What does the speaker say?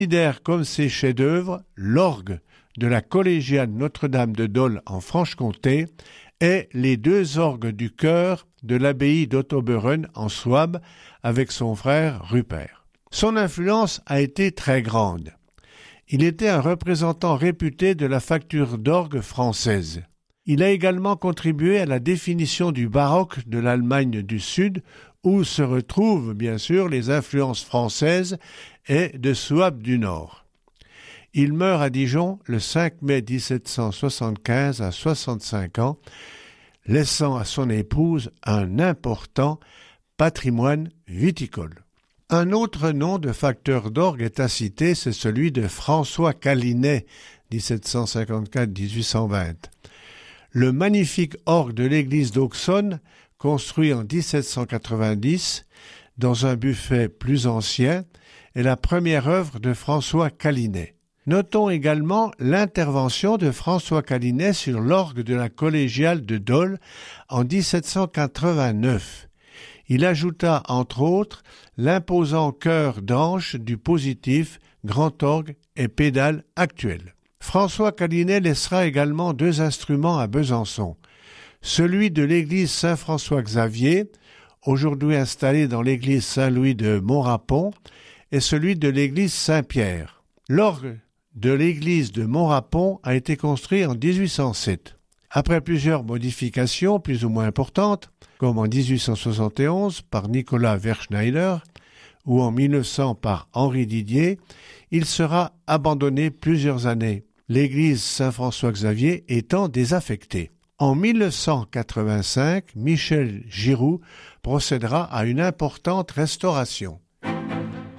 considère comme ses chefs-d'œuvre l'orgue de la collégiale Notre-Dame de Dole en Franche-Comté et les deux orgues du chœur de l'abbaye d'Ottobeuren en Souabe avec son frère Rupert. Son influence a été très grande. Il était un représentant réputé de la facture d'orgue française. Il a également contribué à la définition du baroque de l'Allemagne du Sud, où se retrouvent bien sûr les influences françaises et de Souabe du Nord. Il meurt à Dijon le 5 mai 1775 à 65 ans, laissant à son épouse un important patrimoine viticole. Un autre nom de facteur d'orgue est à citer, c'est celui de François Calinet, 1754-1820. Le magnifique orgue de l'église d'Auxonne, construit en 1790, dans un buffet plus ancien, est la première œuvre de François Calinet. Notons également l'intervention de François Calinet sur l'orgue de la collégiale de Dole en 1789. Il ajouta, entre autres, l'imposant chœur d'anche du positif, grand orgue et pédale actuel. François Calinet laissera également deux instruments à Besançon. Celui de l'église Saint-François-Xavier, aujourd'hui installé dans l'église Saint-Louis de Montrapon, et celui de l'église Saint-Pierre. L'orgue de l'église de Montrapon a été construit en 1807. Après plusieurs modifications plus ou moins importantes, comme en 1871 par Nicolas Verschneider ou en 1900 par Henri Didier, il sera abandonné plusieurs années, l'église Saint-François-Xavier étant désaffectée. En 1985, Michel Giroux procédera à une importante restauration.